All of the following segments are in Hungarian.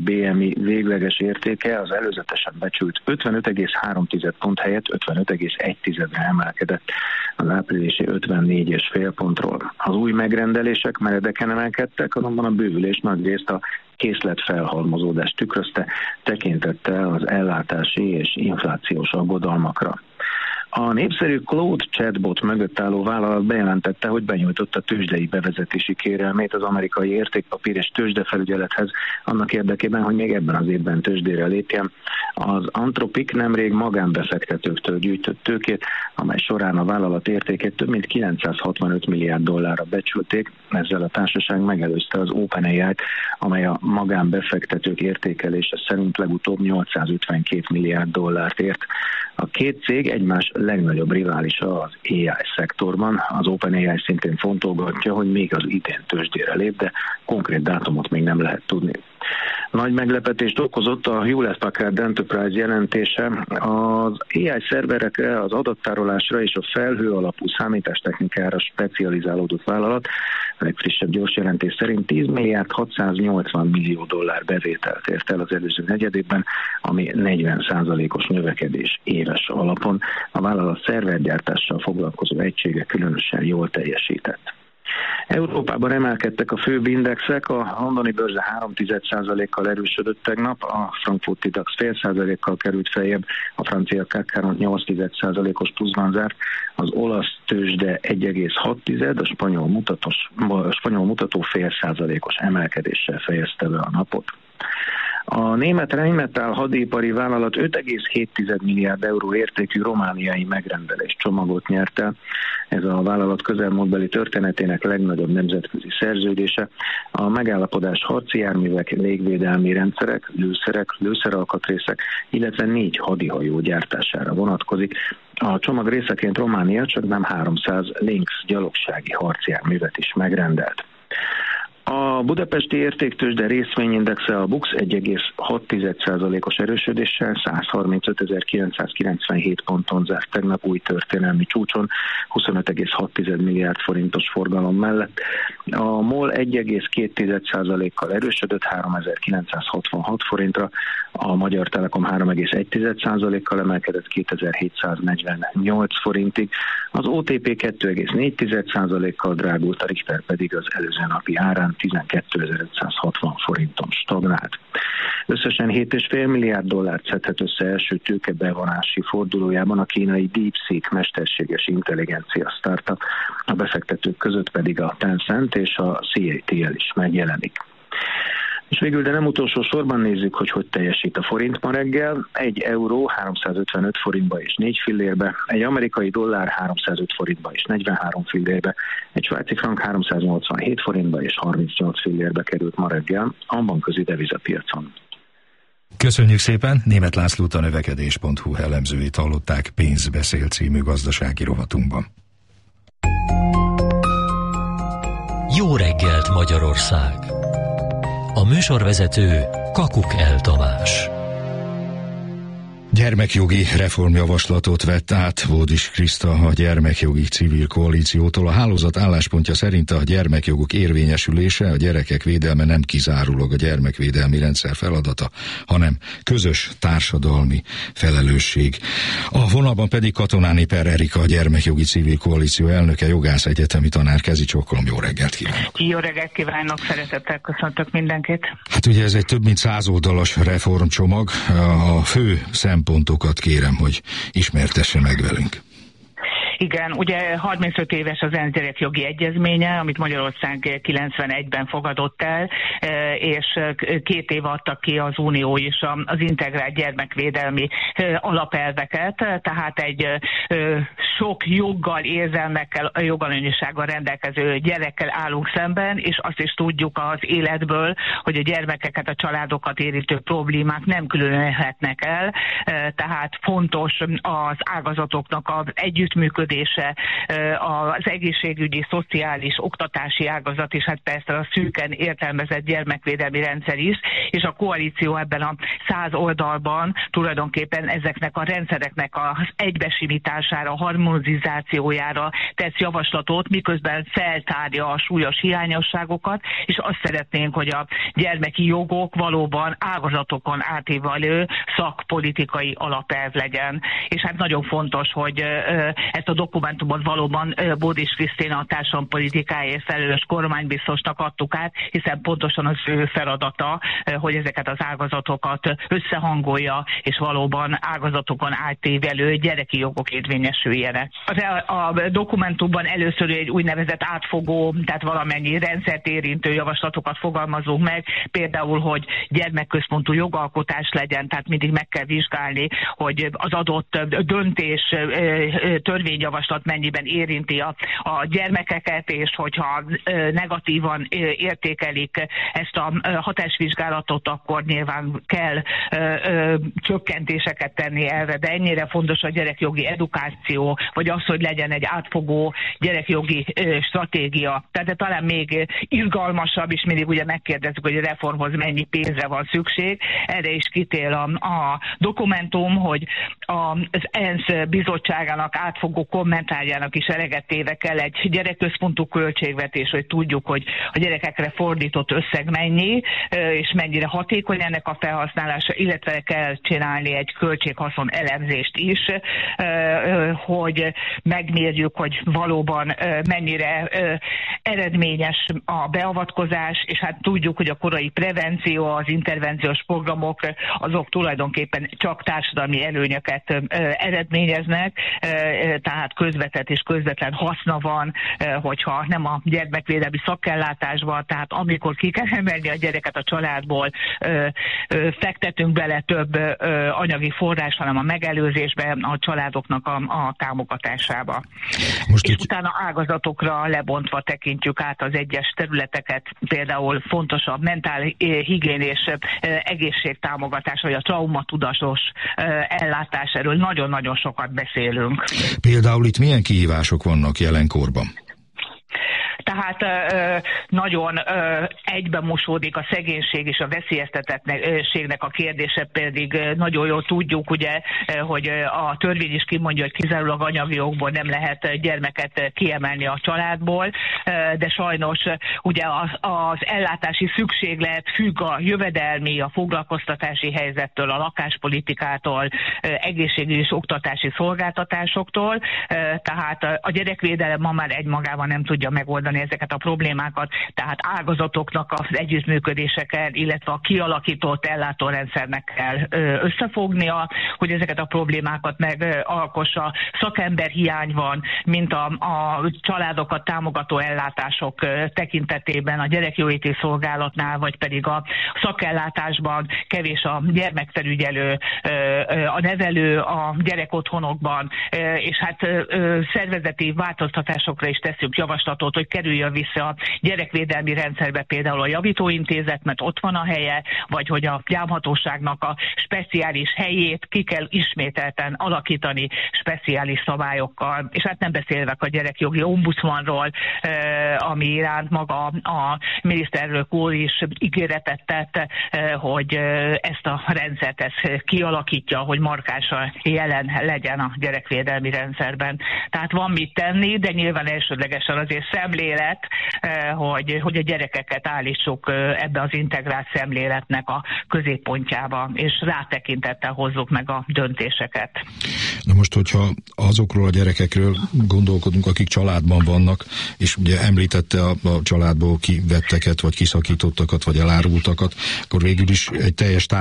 BMI végleges értéke az előzetesen becsült 55,3 pont helyett 55,1-re emelkedett az áprilisi 54,5 pontról. Az új megrendelések meredeken emelkedtek, azonban a bővülés nagyrészt a készlet felhalmozódást tükrözte, tekintettel az ellátási és inflációs aggodalmakra. A népszerű Claude chatbot mögött álló vállalat bejelentette, hogy benyújtotta tőzsdei bevezetési kérelmét az amerikai értékpapír és tőzsdefelügyelethez annak érdekében, hogy még ebben az évben tőzsdére lépjen. Az Anthropic nemrég magánbefektetőktől gyűjtött tőkét, amely során a vállalat értékét több mint 965 milliárd dollárra becsülték, ezzel a társaság megelőzte az OpenAI-t, amely a magánbefektetők értékelése szerint legutóbb 852 milliárd dollárt ért. A két cég egymás legnagyobb riválisa az AI szektorban. Az OpenAI szintén fontolgatja, hogy még az idén tőzsdére lép, de konkrét dátumot még nem lehet tudni. Nagy meglepetést okozott a Hewlett-Packard Enterprise jelentése. Az AI szerverekre, az adattárolásra és a felhő alapú számítástechnikára specializálódott vállalat a legfrissebb gyors jelentés szerint 10 milliárd 680 millió dollár bevételt ért el az előző negyedében, ami 40%-os növekedés éves alapon. A vállalat szervergyártással foglalkozó egysége különösen jól teljesített. Európában emelkedtek a főbb indexek, a londoni bőrze 3,1%-kal erősödött tegnap, a frankfurti DAX 0,5%-kal került feljebb, a francia CAC 8,1%-os pluszban zárt, az olasz tőzsde 1,6%, a spanyol mutató 0,5%-os emelkedéssel fejezte be a napot. A német Rheinmetall hadipari vállalat 5,7 milliárd euró értékű romániai megrendelés csomagot nyert el. Ez a vállalat közelmúltbeli történetének legnagyobb nemzetközi szerződése. A megállapodás harci járművek, légvédelmi rendszerek, lőszeralkatrészek, illetve 4 hadihajó gyártására vonatkozik. A csomag részeként Románia csak nem 300 Lynx gyalogsági harcjárművet is megrendelt. A budapesti értéktőzsde részvényindexe a BUX 1,6%-os erősödéssel 135.997 ponton zárt tegnap új történelmi csúcson 25,6 milliárd forintos forgalom mellett. A MOL 1,2%-kal erősödött 3966 forintra, a Magyar Telekom 3,1%-kal emelkedett 2748 forintig, az OTP 2,4%-kal drágult, a Richter pedig az előző napi árán 12.560 forinton stagnált. Összesen 7,5 milliárd dollárt szedhet össze első tőkebevonási fordulójában a kínai DeepSeek mesterséges intelligencia startup, a befektetők között pedig a Tencent és a CATL is megjelenik. És végül, de nem utolsó sorban nézzük, hogy teljesít a forint ma reggel. 1 euró 355 forintba és 4 fillérbe, egy amerikai dollár 305 forintba és 43 fillérbe, egy svájci frank 387 forintba és 38 fillérbe került ma reggel a bankközi devizapiacon. Köszönjük szépen, Németh Lászlót, a növekedés.hu elemzőit hallották Pénzbeszél című gazdasági rovatunkban. Jó reggelt, Magyarország! A műsorvezető Kakukell Tamás. Gyermekjogi reformjavaslatot vett át Bódis Kriszta a Gyermekjogi Civil Koalíciótól. A hálózat álláspontja szerint a gyermekjogok érvényesülése, a gyerekek védelme nem kizárólag a gyermekvédelmi rendszer feladata, hanem közös társadalmi felelősség. A vonalban pedig Katonáni Per Erika, a Gyermekjogi Civil Koalíció elnöke, jogász, egyetemi tanár. Kezi csókolom, jó reggelt kívánok! Jó reggelt kívánok, szeretettel köszöntök mindenkit! Hát ugye ez egy több mint 100 oldalas reformcsomag. A fő szempontokat kérem, hogy ismertesse meg velünk. Igen, ugye 35 éves az ENSZ gyerekjogi egyezménye, amit Magyarország 91-ben fogadott el, és 2 év adtak ki az Unió is az integrált gyermekvédelmi alapelveket, tehát egy sok joggal, érzelmekkel, jogalanyisággal rendelkező gyerekkel állunk szemben, és azt is tudjuk az életből, hogy a gyermekeket, a családokat érintő problémák nem különülhetnek el, tehát fontos az ágazatoknak az együttműködés, működése, az egészségügyi, szociális, oktatási ágazat, és hát persze a szűken értelmezett gyermekvédelmi rendszer is, és a koalíció ebben a 100 oldalban tulajdonképpen ezeknek a rendszereknek az egybesimítására, harmonizációjára tesz javaslatot, miközben feltárja a súlyos hiányosságokat, és azt szeretnénk, hogy a gyermeki jogok valóban ágazatokon átívelő szakpolitikai alapelv legyen. És hát nagyon fontos, hogy ezt a dokumentumot valóban Bódis Krisztina a társadalompolitikáért felelős kormánybiztosnak adtuk át, hiszen pontosan az ő feladata, hogy ezeket az ágazatokat összehangolja, és valóban ágazatokon átívelő gyereki jogok érvényesüljenek. A dokumentumban először egy úgynevezett átfogó, tehát valamennyi rendszert érintő javaslatokat fogalmazunk meg, például, hogy gyermekközpontú jogalkotás legyen, tehát mindig meg kell vizsgálni, hogy az adott döntés, törvényjavaslat mennyiben érinti a gyermekeket, és hogyha negatívan értékelik ezt a hatásvizsgálatot, akkor nyilván kell csökkentéseket tenni erre, de ennyire fontos a gyerekjogi edukáció, vagy az, hogy legyen egy átfogó gyerekjogi stratégia. Tehát talán még izgalmasabb, és mindig ugye megkérdezzük, hogy a reformhoz mennyi pénzre van szükség. Erre is kitér a dokumentum, hogy az ENSZ bizottságának átfogó kommentárjának is eleget téve kell egy gyerekközpontú költségvetés, hogy tudjuk, hogy a gyerekekre fordított összeg mennyi, és mennyire hatékony ennek a felhasználása, illetve kell csinálni egy költséghaszon elemzést is, hogy megmérjük, hogy valóban mennyire eredményes a beavatkozás, és hát tudjuk, hogy a korai prevenció, az intervenciós programok, azok tulajdonképpen csak társadalmi előnyöket eredményeznek, tehát közvetett és közvetlen haszna van, hogyha nem a gyermekvédelmi szakellátásban, tehát amikor ki kell emelni a gyereket a családból, fektetünk bele több anyagi forrás, hanem a megelőzésbe, a családoknak a támogatásába. És utána ágazatokra lebontva tekintjük át az egyes területeket, például fontos a mentál higién és egészségtámogatás, vagy a traumatudatos ellátás, erről nagyon-nagyon sokat beszélünk. Például itt milyen kihívások vannak jelenkorban? Tehát nagyon egybemosódik a szegénység és a veszélyeztetettségnek a kérdése, pedig nagyon jól tudjuk, ugye, hogy a törvény is kimondja, hogy kizárólag anyagi jogból nem lehet gyermeket kiemelni a családból, de sajnos ugye az ellátási szükséglet függ a jövedelmi, a foglalkoztatási helyzettől, a lakáspolitikától, egészségügyi és oktatási szolgáltatásoktól, tehát a gyerekvédelem ma már egymagában nem tudja megoldani ezeket a problémákat, tehát ágazatoknak az együttműködéseket, illetve a kialakított ellátórendszernek kell összefognia, hogy ezeket a problémákat megalkossa. Szakemberhiány van, mint a családokat támogató ellátások tekintetében, a gyerekjóléti szolgálatnál, vagy pedig a szakellátásban kevés a gyermekfelügyelő, a nevelő a gyerekotthonokban, és hát szervezeti változtatásokra is teszünk javaslatot, hogy kerüljön vissza a gyerekvédelmi rendszerbe például a javítóintézet, mert ott van a helye, vagy hogy a gyámhatóságnak a speciális helyét ki kell ismételten alakítani speciális szabályokkal. És hát nem beszélve a gyerekjogi ombudsmanról, ami iránt maga a miniszterelnök úr is ígéretet tett, hogy ezt a rendszert kialakítja, hogy markánsan jelen legyen a gyerekvédelmi rendszerben. Tehát van mit tenni, de nyilván elsődlegesen azért szemlélet, hogy a gyerekeket állítsuk ebbe az integrált szemléletnek a középpontjába, és rátekintettel hozzuk meg a döntéseket. Na most, hogyha azokról a gyerekekről gondolkodunk, akik családban vannak, és ugye említette a családból kivetteket, vagy kiszakítottakat, vagy elárultakat, akkor végül is egy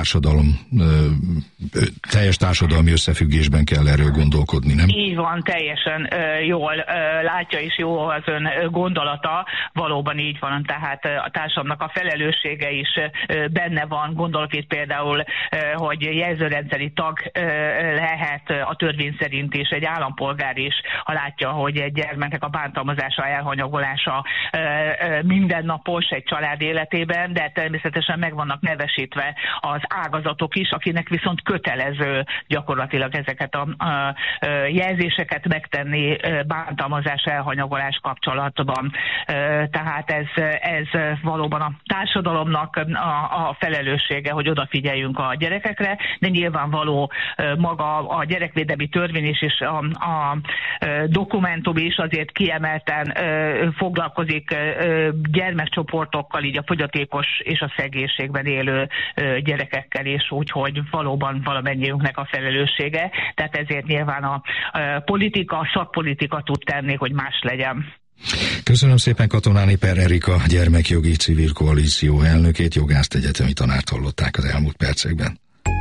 teljes társadalmi összefüggésben kell erről gondolkodni, nem? Így van, teljesen jól látja, és jó az ön gondolat tapasztalata, valóban így van, tehát a társadalomnak a felelőssége is benne van. Gondolok itt például, hogy jelzőrendszeri tag lehet a törvény szerint is egy állampolgár is, ha látja, hogy egy gyermeknek a bántalmazása, elhanyagolása mindennapos egy család életében, de természetesen meg vannak nevesítve az ágazatok is, akinek viszont kötelező gyakorlatilag ezeket a jelzéseket megtenni bántalmazás, elhanyagolás kapcsolatban. Tehát ez valóban a társadalomnak a felelőssége, hogy odafigyeljünk a gyerekekre, de nyilvánvaló maga a gyerekvédelmi törvény is, és a dokumentum is azért kiemelten foglalkozik gyermekcsoportokkal, így a fogyatékos és a szegénységben élő gyerekekkel is, úgyhogy valóban valamennyiünknek a felelőssége. Tehát ezért nyilván a politika, a szakpolitika tud tenni, hogy más legyen. Köszönöm szépen Katonáni Per Erika, Gyermekjogi Civil Koalíció elnökét, jogászt, egyetemi tanárt hallották az elmúlt percekben.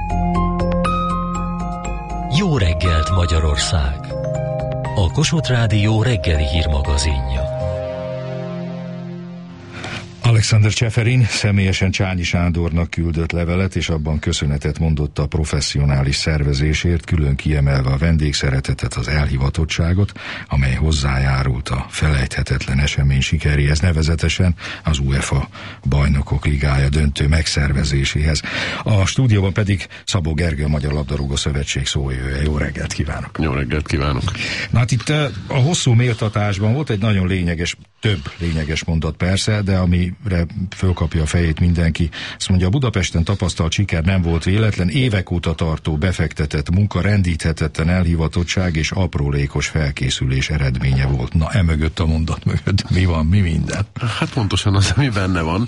Jó reggelt Magyarország! A Kossuth Rádió reggeli hírmagazinja. Alexander Cseferin személyesen Csányi Sándornak küldött levelet, és abban köszönetet mondott a professzionális szervezésért, külön kiemelve a vendégszeretetet, az elhivatottságot, amely hozzájárult a felejthetetlen esemény sikeréhez, nevezetesen az UEFA Bajnokok Ligája döntő megszervezéséhez. A stúdióban pedig Szabó Gergő, a Magyar Labdarúgó Szövetség szóvivője. Jó reggelt kívánok! Jó reggelt kívánok! Na hát itt a hosszú méltatásban volt egy nagyon több lényeges mondat persze, de amire fölkapja a fejét mindenki, azt mondja, a Budapesten tapasztalt siker nem volt véletlen, évek óta tartó befektetett munka, rendíthetetlen elhivatottság és aprólékos felkészülés eredménye volt. Na, emögött a mondat mögött mi van, mi minden? Hát pontosan az, ami benne van.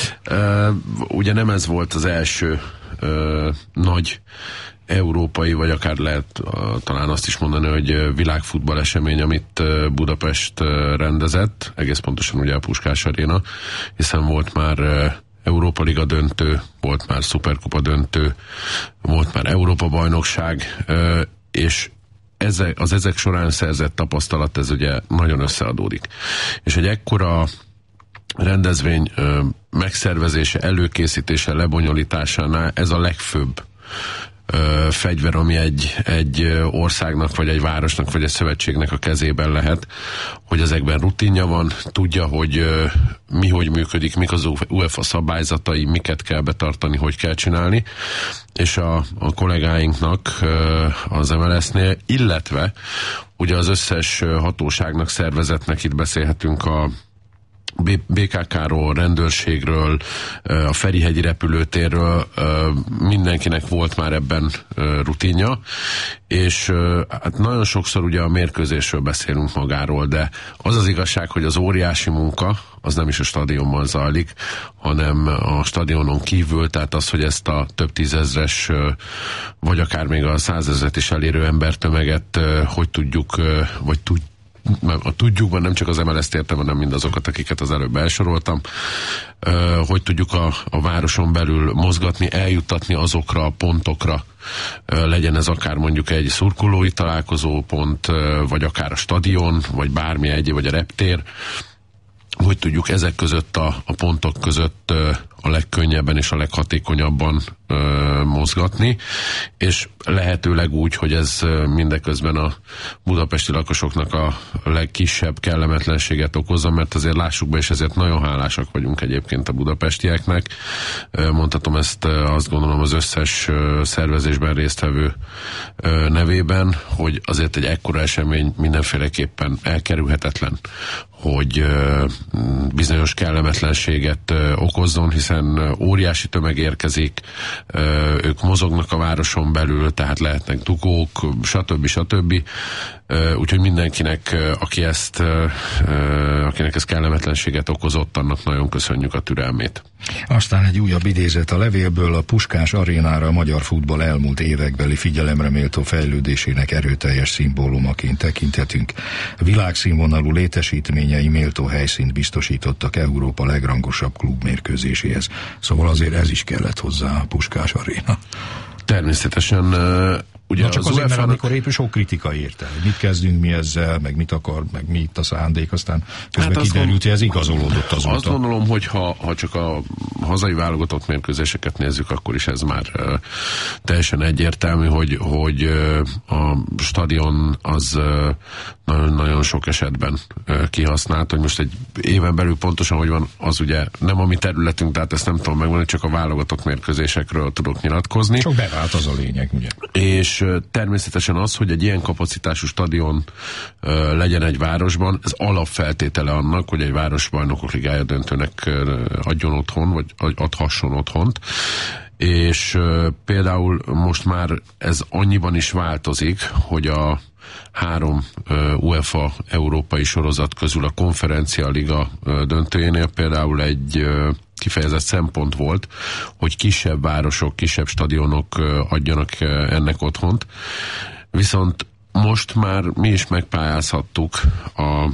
Ugye nem ez volt az első nagy európai, vagy akár lehet talán azt is mondani, hogy világfutball esemény, amit Budapest rendezett, egész pontosan ugye a Puskás Aréna, hiszen volt már Európa Liga döntő, volt már Szuperkupa döntő, volt már Európa bajnokság, és az ezek során szerzett tapasztalat, ez ugye nagyon összeadódik. És egy ekkora rendezvény megszervezése, előkészítése, lebonyolításánál ez a legfőbb fegyver, ami egy országnak, vagy egy városnak, vagy egy szövetségnek a kezében lehet, hogy ezekben rutinja van, tudja, hogy mi hogy működik, mik az UEFA szabályzatai, miket kell betartani, hogy kell csinálni, és a kollégáinknak az MLS-nél, illetve ugye az összes hatóságnak, szervezetnek, itt beszélhetünk a BKK-ról, rendőrségről, a Ferihegyi repülőtérről, mindenkinek volt már ebben rutinja, és hát nagyon sokszor ugye a mérkőzésről beszélünk magáról, de az az igazság, hogy az óriási munka, az nem is a stadionban zajlik, hanem a stadionon kívül, tehát az, hogy ezt a több tízezres, vagy akár még a 100 000-et is elérő embertömeget hogy tudjuk, vagy a tudjukban nem csak az MLS-t értem, hanem mindazokat, akiket az előbb elsoroltam, hogy tudjuk a városon belül mozgatni, eljuttatni azokra a pontokra, legyen ez akár mondjuk egy szurkolói találkozópont, vagy akár a stadion, vagy bármi egyéb, vagy a reptér, hogy tudjuk ezek között a pontok között a legkönnyebben és a leghatékonyabban mozgatni, és lehetőleg úgy, hogy ez mindeközben a budapesti lakosoknak a legkisebb kellemetlenséget okozza, mert azért lássuk be, és ezért nagyon hálásak vagyunk egyébként a budapestieknek. Mondhatom ezt, azt gondolom, az összes szervezésben résztvevő nevében, hogy azért egy ekkora esemény mindenféleképpen elkerülhetetlen, hogy bizonyos kellemetlenséget okozzon, hiszen óriási tömeg érkezik, ők mozognak a városon belül, tehát lehetnek dugók, stb. Úgyhogy mindenkinek, akinek ez kellemetlenséget okozott, annak nagyon köszönjük a türelmét. Aztán egy újabb idézet a levélből: a Puskás Arénára a magyar futball elmúlt évekbeli figyelemre méltó fejlődésének erőteljes szimbólumaként tekinthetünk. Világszínvonalú létesítményei méltó helyszínt biztosítottak Európa legrangosabb klubmérkőzéséhez. Szóval azért ez is kellett hozzá, a Puskás Aréna. Természetesen ugye na csak azért, mert amikor épp sok kritika érte, hogy mit kezdünk mi ezzel, meg mit akar, meg mi itt a szándék, aztán közben kiderült, hogy ez igazolódott azóta. Azt gondolom, hogy ha csak a hazai válogatott mérkőzéseket nézzük, akkor is ez már teljesen egyértelmű, hogy a stadion az nagyon sok esetben kihasznált, hogy most egy éven belül pontosan, hogy van, az ugye nem a mi területünk, tehát ezt nem tudom megmondani, csak a válogatott mérkőzésekről tudok nyilatkozni. Csak bevált az a lényeg, ugye? És természetesen az, hogy egy ilyen kapacitású stadion legyen egy városban, ez alapfeltétele annak, hogy egy városbajnokok ligája döntőnek adjon otthon, vagy adhasson otthont. És például most már ez annyiban is változik, hogy a 3 UEFA európai sorozat közül a Konferencia Liga döntőjénél például egy kifejezett szempont volt, hogy kisebb városok, kisebb stadionok adjanak ennek otthont. Viszont most már mi is megpályázhattuk a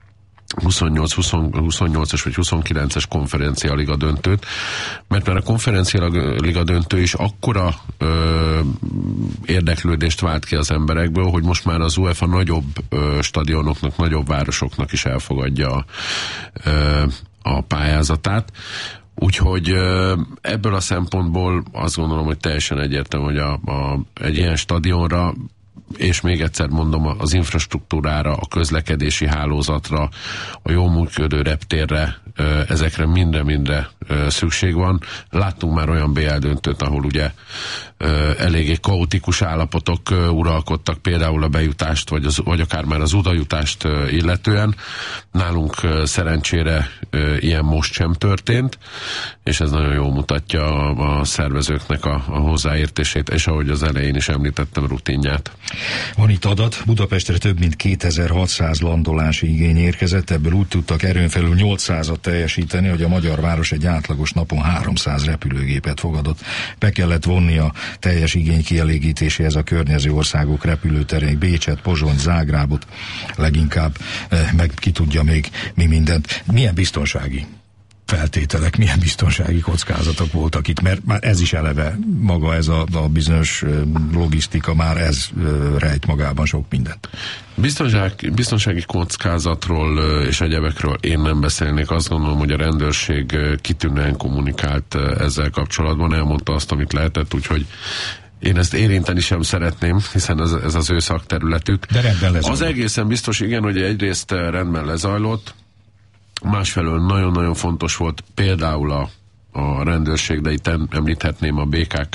28-as vagy 29-es Konferencia Liga döntőt, mert már a Konferencia Liga döntő is akkora érdeklődést vált ki az emberekből, hogy most már az UEFA nagyobb stadionoknak, nagyobb városoknak is elfogadja a pályázatát. Úgyhogy ebből a szempontból azt gondolom, hogy teljesen egyértelmű, hogy egy ilyen stadionra, és még egyszer mondom, az infrastruktúrára, a közlekedési hálózatra, a jól működő reptérre, ezekre mindre szükség van. Láttunk már olyan BL döntőt, ahol ugye eléggé kaotikus állapotok uralkodtak, például a bejutást, vagy akár már az odajutást illetően. Nálunk szerencsére ilyen most sem történt, és ez nagyon jól mutatja a szervezőknek a hozzáértését, és ahogy az elején is említettem, rutinját. Van itt adat, Budapestre több mint 2600 landolási igény érkezett, ebből úgy tudtak erőn felül 800-at teljesíteni, hogy a magyar város egy átlagos napon 300 repülőgépet fogadott. Be kellett vonni a teljes igény kielégítéséhez a környező országok repülőterének, Bécset, Pozsony, Zágrábot leginkább, meg ki tudja még mi mindent. Milyen biztonsági feltételek, milyen biztonsági kockázatok voltak itt, mert már ez is eleve maga, ez a bizonyos logisztika, már ez rejt magában sok mindent. Biztonsági kockázatról és egyebekről én nem beszélnék. Azt gondolom, hogy a rendőrség kitűnően kommunikált ezzel kapcsolatban, elmondta azt, amit lehetett, úgyhogy én ezt érinteni sem szeretném, hiszen ez az ő szakterületük. De rendben lezajlott. Az egészen biztos, igen, hogy egyrészt rendben lezajlott, másfelől nagyon-nagyon fontos volt például a rendőrség, de itt említhetném a BKK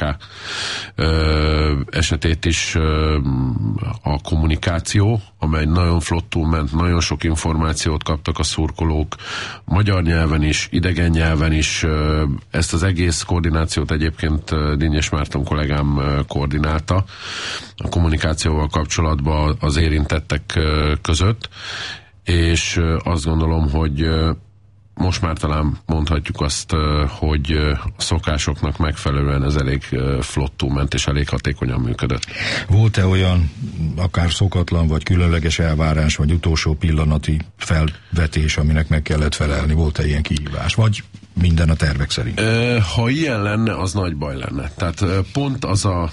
esetét is, a kommunikáció, amely nagyon flottul ment, nagyon sok információt kaptak a szurkolók, magyar nyelven is, idegen nyelven is. Ezt az egész koordinációt egyébként Dinnyes Márton kollégám koordinálta a kommunikációval kapcsolatban az érintettek között, és azt gondolom, hogy most már talán mondhatjuk azt, hogy a szokásoknak megfelelően ez elég flottul ment, és elég hatékonyan működött. Volt-e olyan akár szokatlan, vagy különleges elvárás, vagy utolsó pillanati felvetés, aminek meg kellett felelni? Volt-e ilyen kihívás? Vagy minden a tervek szerint? Ha ilyen lenne, az nagy baj lenne. Tehát pont az a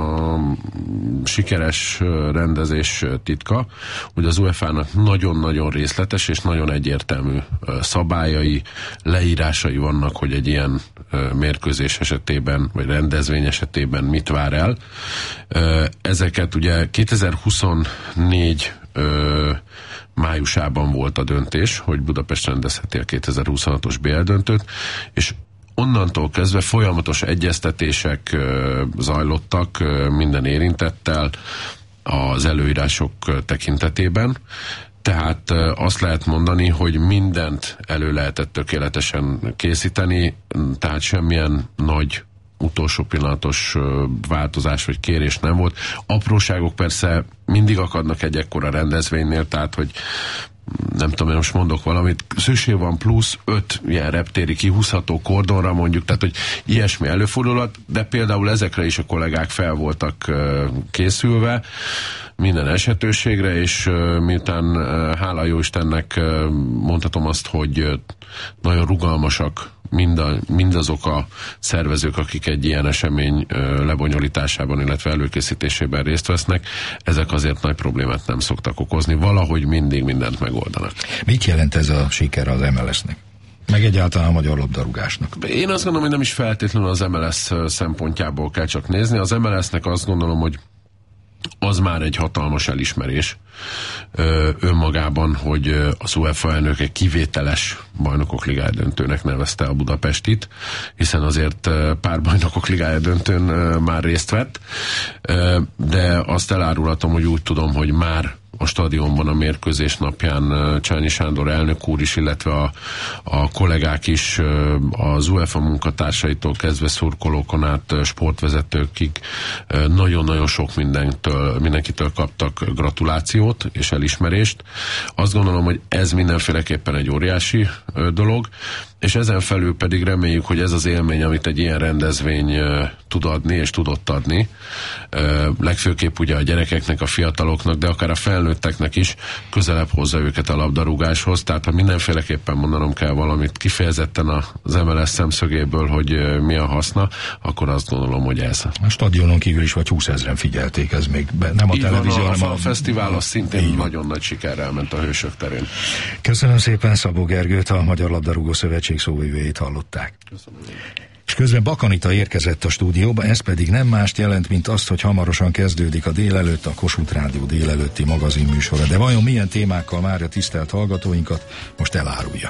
sikeres rendezés titka, hogy az UEFA-nak nagyon-nagyon részletes és nagyon egyértelmű szabályai, leírásai vannak, hogy egy ilyen mérkőzés esetében, vagy rendezvény esetében mit vár el. Ezeket ugye 2024 májusában volt a döntés, hogy Budapest rendezheti a 2026-os BL döntőt, és onnantól kezdve folyamatos egyeztetések zajlottak minden érintettel az előírások tekintetében. Tehát azt lehet mondani, hogy mindent elő lehetett tökéletesen készíteni, tehát semmilyen nagy utolsó pillanatos változás vagy kérés nem volt. Apróságok persze mindig akadnak egy ekkora rendezvénynél, tehát hogy nem tudom, én most mondok valamit, szükség van plusz 5 ilyen reptéri kihúzható kordonra mondjuk, tehát hogy ilyesmi előfordulhat, de például ezekre is a kollégák fel voltak készülve minden esetőségre, és miután hála jó Istennek mondhatom azt, hogy nagyon rugalmasak mindazok a szervezők, akik egy ilyen esemény lebonyolításában, illetve előkészítésében részt vesznek, ezek azért nagy problémát nem szoktak okozni. Valahogy mindig mindent megoldanak. Mit jelent ez a siker az MLS-nek? Meg egyáltalán a magyar labdarúgásnak? Én azt gondolom, hogy nem is feltétlenül az MLS szempontjából kell csak nézni. Az MLS-nek azt gondolom, hogy az már egy hatalmas elismerés önmagában, hogy az UEFA elnöke kivételes bajnokok ligája döntőnek nevezte a Budapestit, hiszen azért pár bajnokok ligája döntőn már részt vett, de azt elárulhatom, hogy úgy tudom, hogy már a stadionban a mérkőzés napján Csányi Sándor elnök úr is, illetve a kollégák is az UEFA munkatársaitól kezdve szurkolókon át sportvezetőkig nagyon-nagyon sok mindenkitől kaptak gratulációt és elismerést. Azt gondolom, hogy ez mindenféleképpen egy óriási dolog, és ezen felül pedig reméljük, hogy ez az élmény, amit egy ilyen rendezvény tud adni és tudott adni, legfőképp ugye a gyerekeknek, a fiataloknak, de akár a felnőtteknek is közelebb hozza őket a labdarúgáshoz, tehát ha mindenféleképpen mondanom kell valamit kifejezetten az MLS szemszögéből, hogy mi a haszna, akkor azt gondolom, hogy ez. A stadionon kívül is vagy 20 000-en figyelték, ez még nem a televízió, hanem a fesztivál az szintén nagyon nagy sikerrel ment a Hősök terén. Köszönöm szépen Szabó Gergőt, a Magyar Labdarúgó Szövetség szóvivőjét hallották. Köszönöm. És közben Bakanita érkezett a stúdióba, ez pedig nem mást jelent, mint azt, hogy hamarosan kezdődik a délelőtt, a Kossuth Rádió délelőtti magazinműsora. De vajon milyen témákkal várja tisztelt hallgatóinkat, most elárulja.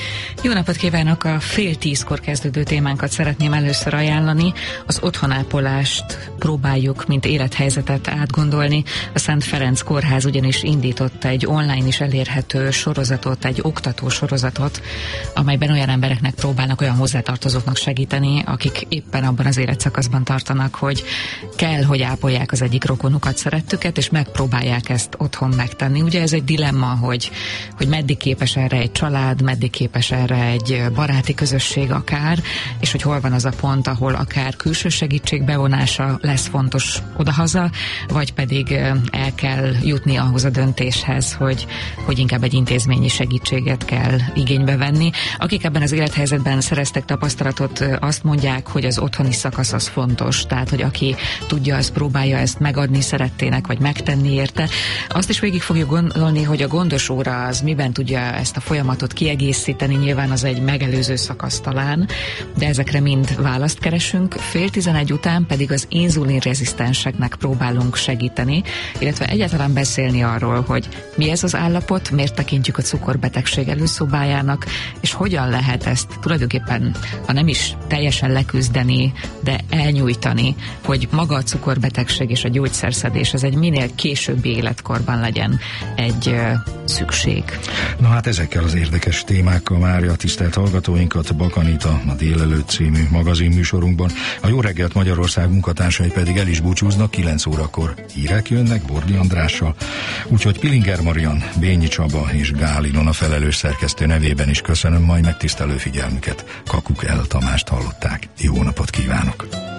Jó napot kívánok! A 9:30 kezdődő témánkat szeretném először ajánlani. Az otthonápolást próbáljuk, mint élethelyzetet átgondolni. A Szent Ferenc Kórház ugyanis indított egy online is elérhető sorozatot, egy oktató sorozatot, amelyben olyan embereknek próbálnak, olyan hozzátartozóknak segíteni, akik éppen abban az életszakaszban tartanak, hogy kell, hogy ápolják az egyik rokonukat, szerettüket, és megpróbálják ezt otthon megtenni. Ugye ez egy dilemma, hogy meddig képes erre egy család, meddig képes erre egy baráti közösség akár, és hogy hol van az a pont, ahol akár külső segítség bevonása lesz fontos odahaza, vagy pedig el kell jutni ahhoz a döntéshez, hogy inkább egy intézményi segítséget kell igénybe venni. Akik ebben az élethelyzetben szereztek tapasztalatot, azt mondják, hogy az otthoni szakasz az fontos, tehát hogy aki tudja, az próbálja ezt megadni szerettének, vagy megtenni érte. Azt is végig fogjuk gondolni, hogy a gondos óra az miben tudja ezt a folyamatot kiegészíteni, nyilván az egy megelőző szakasz talán, de ezekre mind választ keresünk. 10:30 után pedig az inzulinrezisztenseknek próbálunk segíteni, illetve egyáltalán beszélni arról, hogy mi ez az állapot, miért tekintjük a cukorbetegség előszobájának, és hogyan lehet ezt tulajdonképpen, ha nem is teljesen leküzdeni, de elnyújtani, hogy maga a cukorbetegség és a gyógyszerszedés az egy minél későbbi életkorban legyen egy szükség. Na hát ezekkel az érdekes témákkal várja a tisztelt hallgatóinkat Bakanita a Délelőtt című magazinműsorunkban. A Jó reggelt Magyarország munkatársai pedig el is búcsúznak, 9 órakor hírek jönnek Bordi Andrással, úgyhogy Pilinger Marian, Bényi Csaba és Gál Ilona felelős szerkesztő nevében is köszönöm majd megtisztelő figyelmüket. Kakuk El Tamást hallották. Jó napot kívánok!